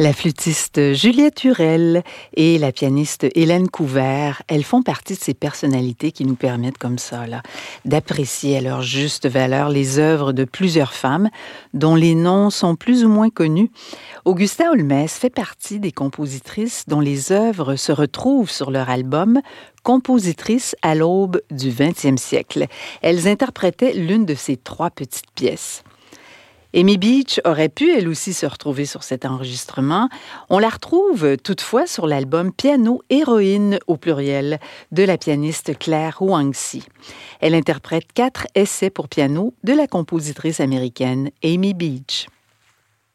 La flûtiste Juliette Hurel et la pianiste Hélène Couvert, elles font partie de ces personnalités qui nous permettent comme ça, là, d'apprécier à leur juste valeur les œuvres de plusieurs femmes dont les noms sont plus ou moins connus. Augusta Holmès fait partie des compositrices dont les œuvres se retrouvent sur leur album Compositrices à l'aube du 20e siècle. Elles interprétaient l'une de ces 3 petites pièces. Amy Beach aurait pu, elle aussi, se retrouver sur cet enregistrement. On la retrouve toutefois sur l'album Piano Héroïne au pluriel de la pianiste Claire Huangsi. Elle interprète 4 essais pour piano de la compositrice américaine Amy Beach.